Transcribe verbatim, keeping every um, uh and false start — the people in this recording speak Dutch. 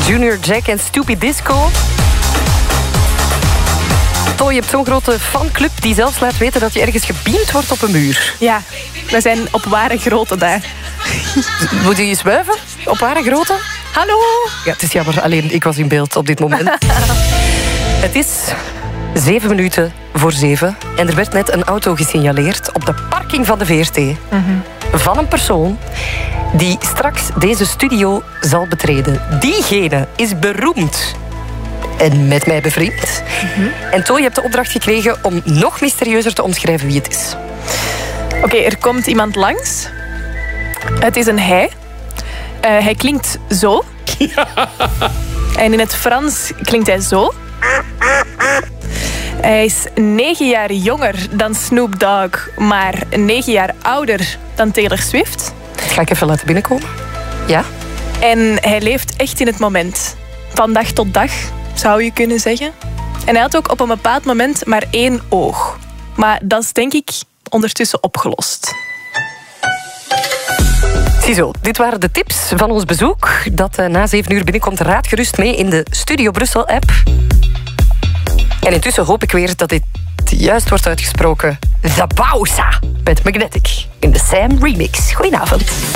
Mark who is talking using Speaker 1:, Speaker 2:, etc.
Speaker 1: Junior Jack en Stupid Disco. To, je hebt zo'n grote fanclub die zelfs laat weten dat je ergens gebeamd wordt op een muur.
Speaker 2: Ja, we zijn op ware grootte daar.
Speaker 1: Moet je eens wuiven? Op ware grootte?
Speaker 2: Hallo?
Speaker 1: Ja, het is jammer, alleen ik was in beeld op dit moment. Het is zeven minuten voor zeven en er werd net een auto gesignaleerd op de parking van de V R T. Mm-hmm. Van een persoon die straks deze studio zal betreden. Diegene is beroemd en met mij bevriend. Mm-hmm. En To, je hebt de opdracht gekregen om nog mysterieuzer te omschrijven wie het is.
Speaker 2: Oké, okay, er komt iemand langs. Het is een hij. Uh, hij klinkt zo. En in het Frans klinkt hij zo. Hij is negen jaar jonger dan Snoop Dogg, maar negen jaar ouder dan Taylor Swift.
Speaker 1: Dat ga ik even laten binnenkomen. Ja.
Speaker 2: En hij leeft echt in het moment. Van dag tot dag, zou je kunnen zeggen. En hij had ook op een bepaald moment maar één oog. Maar dat is denk ik ondertussen opgelost.
Speaker 1: Ziezo, dit waren de tips van ons bezoek. Dat uh, na zeven uur binnenkomt. Raad gerust mee in de Studio Brussel-app. En intussen hoop ik weer dat dit juist wordt uitgesproken. The Bausa met Magnetic in de Sam Remix. Goedenavond.